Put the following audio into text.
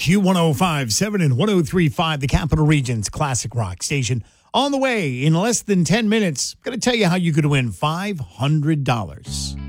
Q1057 and 1035, the Capital Region's classic rock station. On the way in less than 10 minutes, I'm going to tell you how you could win $500.